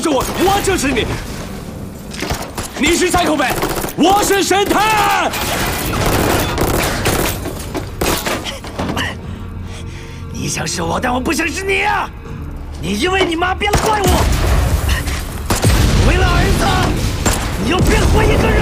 我就是你。你是赛口北，我是神探。 你想是我，但我不想是你啊！你因为你妈变了怪物，为了儿子，你要变回一个人。